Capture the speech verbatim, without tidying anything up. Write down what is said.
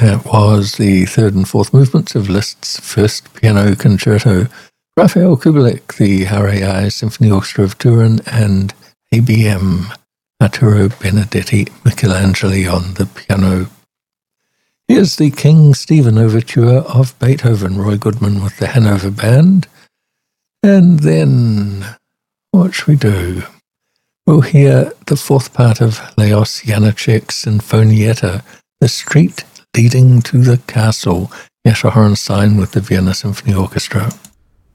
That was the third and fourth movements of Liszt's first piano concerto. Raphael Kubelik, the R A I Symphony Orchestra of Turin, and A B M, Arturo Benedetti Michelangeli on the piano. Here's the King Stephen Overture of Beethoven, Roy Goodman with the Hanover Band. And then, what should we do? We'll hear the fourth part of Leos Janáček's Sinfonietta, The Street Leading to the Castle, Jascha Hornstein with the Vienna Symphony Orchestra.